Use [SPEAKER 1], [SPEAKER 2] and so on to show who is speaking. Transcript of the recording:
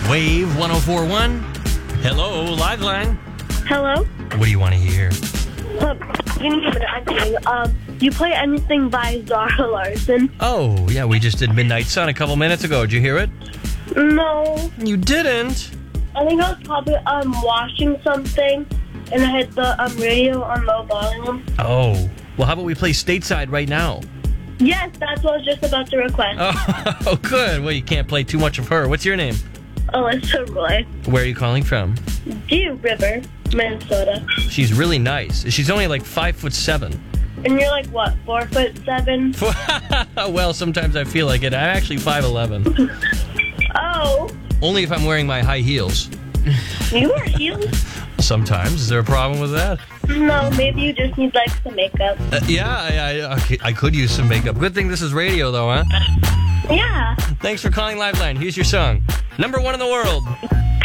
[SPEAKER 1] Wave 104.1. Hello, Liveline.
[SPEAKER 2] Hello?
[SPEAKER 1] What do you want to hear?
[SPEAKER 2] Give me a minute. I'm kidding. You play anything by Zara Larson?
[SPEAKER 1] Oh, yeah, we just did Midnight Sun a couple minutes ago. Did you hear it?
[SPEAKER 2] No.
[SPEAKER 1] You didn't?
[SPEAKER 2] I think I was probably washing something, and I had the radio on low volume.
[SPEAKER 1] Oh, well, how about we play Stateside right now?
[SPEAKER 2] Yes, that's what I was just about to request.
[SPEAKER 1] Oh, good. Well, you can't play too much of her. What's your name?
[SPEAKER 2] Alyssa Roy.
[SPEAKER 1] Where are you calling from?
[SPEAKER 2] Dew River, Minnesota.
[SPEAKER 1] She's really nice. She's only like 5'7".
[SPEAKER 2] And you're like, what, 4'7"?
[SPEAKER 1] Well, sometimes I feel like it. I'm actually 5'11".
[SPEAKER 2] Oh.
[SPEAKER 1] Only if I'm wearing my high heels.
[SPEAKER 2] You wear heels?
[SPEAKER 1] Sometimes. Is there a problem with that?
[SPEAKER 2] No, maybe you just need, like, some makeup.
[SPEAKER 1] I could use some makeup. Good thing this is radio, though, huh?
[SPEAKER 2] Yeah.
[SPEAKER 1] Thanks for calling Liveline. Here's your song. Number 1 in the world.